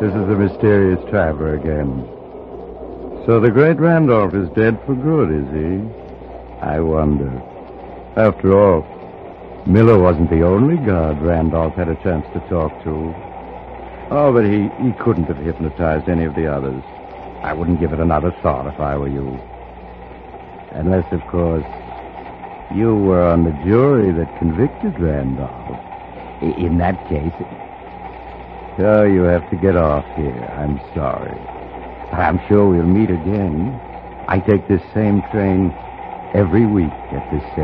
This is the mysterious traveler again. So the great Randolph is dead for good, is he? I wonder. After all, Miller wasn't the only guard Randolph had a chance to talk to. Oh, but he couldn't have hypnotized any of the others. I wouldn't give it another thought if I were you. Unless, of course, you were on the jury that convicted Randolph. In that case... So you have to get off here. I'm sorry. But I'm sure we'll meet again. I take this same train every week at this same